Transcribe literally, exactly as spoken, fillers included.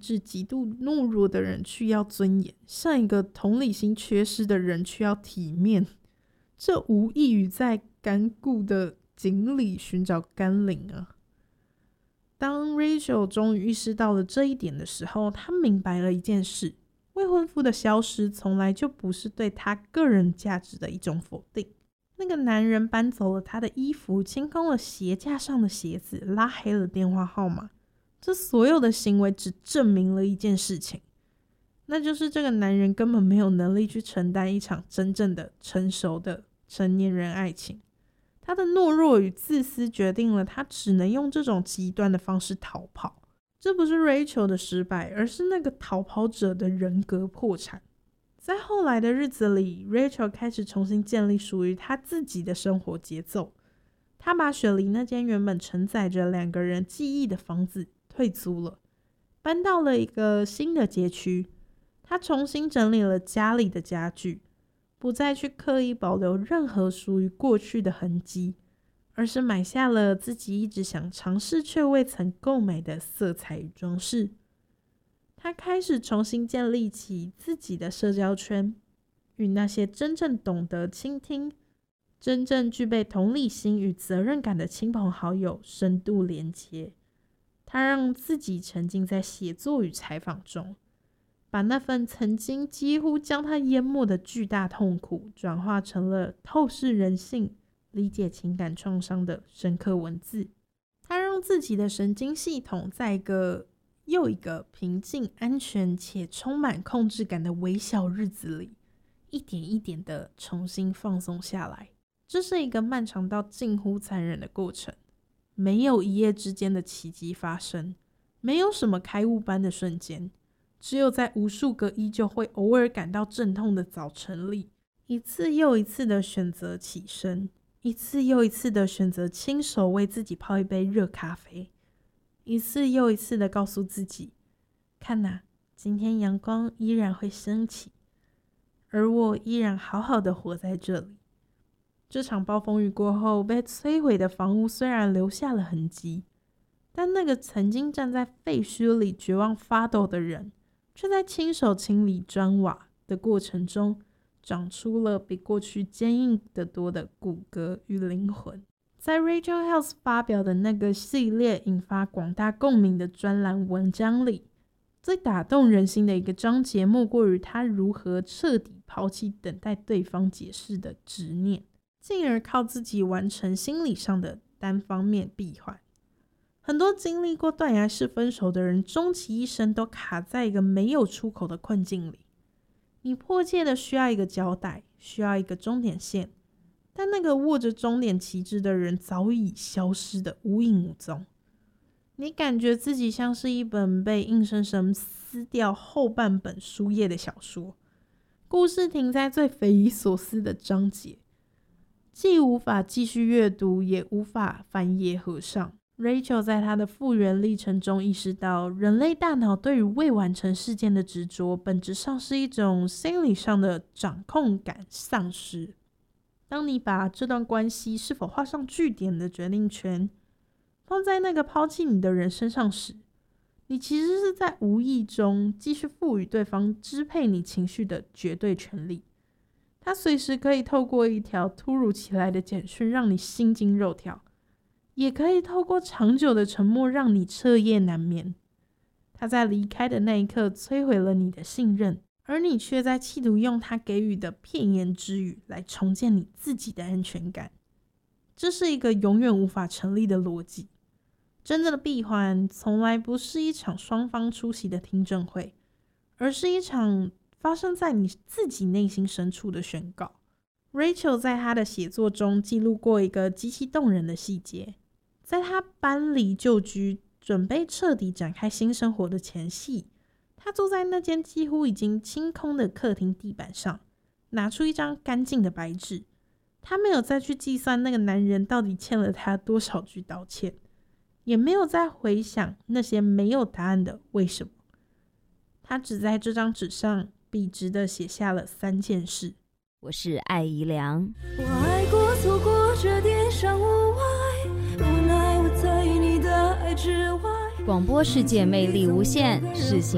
致极度懦弱的人需要尊严，像一个同理心缺失的人需要体面，这无异于在干固的井里寻找甘霖啊。当 Rachel 终于意识到了这一点的时候，她明白了一件事，未婚夫的消失从来就不是对她个人价值的一种否定。那个男人搬走了她的衣服，清空了鞋架上的鞋子，拉黑了电话号码，这所有的行为只证明了一件事情，那就是这个男人根本没有能力去承担一场真正的成熟的成年人爱情。他的懦弱与自私决定了他只能用这种极端的方式逃跑。这不是 Rachel 的失败，而是那个逃跑者的人格破产。在后来的日子里， Rachel 开始重新建立属于他自己的生活节奏。他把雪梨那间原本承载着两个人记忆的房子退租了，搬到了一个新的街区。他重新整理了家里的家具，不再去刻意保留任何属于过去的痕迹，而是买下了自己一直想尝试却未曾购买的色彩与装饰。他开始重新建立起自己的社交圈，与那些真正懂得倾听、真正具备同理心与责任感的亲朋好友深度连接。他让自己沉浸在写作与采访中，把那份曾经几乎将他淹没的巨大痛苦转化成了透视人性、理解情感创伤的深刻文字。他让自己的神经系统在一个又一个平静、安全且充满控制感的微小日子里，一点一点的重新放松下来。这是一个漫长到近乎残忍的过程，没有一夜之间的奇迹发生，没有什么开悟般的瞬间，只有在无数个依旧会偶尔感到阵痛的早晨里，一次又一次的选择起身，一次又一次的选择亲手为自己泡一杯热咖啡，一次又一次的告诉自己，看哪，今天阳光依然会升起，而我依然好好的活在这里。这场暴风雨过后，被摧毁的房屋虽然留下了痕迹，但那个曾经站在废墟里绝望发抖的人，却在亲手清理砖瓦的过程中，长出了比过去坚硬得多的骨骼与灵魂。在 Rachel House 发表的那个系列引发广大共鸣的专栏文章里，最打动人心的一个章节，莫过于他如何彻底抛弃等待对方解释的执念，进而靠自己完成心理上的单方面闭环。很多经历过断崖式分手的人，终其一生都卡在一个没有出口的困境里。你迫切的需要一个交代，需要一个终点线，但那个握着终点旗帜的人早已消失的无影无踪。你感觉自己像是一本被硬生生撕掉后半本书页的小说，故事停在最匪夷所思的章节，既无法继续阅读，也无法翻页合上。Rachel 在她的复原历程中意识到，人类大脑对于未完成事件的执着，本质上是一种心理上的掌控感丧失。当你把这段关系是否画上句点的决定权放在那个抛弃你的人身上时，你其实是在无意中继续赋予对方支配你情绪的绝对权利。他随时可以透过一条突如其来的简讯让你心惊肉跳，也可以透过长久的沉默让你彻夜难眠。他在离开的那一刻摧毁了你的信任，而你却在企图用他给予的片言之语来重建你自己的安全感。这是一个永远无法成立的逻辑。真正的闭环从来不是一场双方出席的听证会，而是一场发生在你自己内心深处的宣告。Rachel 在她的写作中记录过一个极其动人的细节，在她搬离旧居，准备彻底展开新生活的前夕，她坐在那间几乎已经清空的客厅地板上，拿出一张干净的白纸。她没有再去计算那个男人到底欠了她多少句道歉，也没有再回想那些没有答案的为什么。她只在这张纸上笔直地写下了三件事。 我是艾怡良。 我爱过错过这点伤无碍，无奈我在你的爱之外。 广播世界魅力无限，世新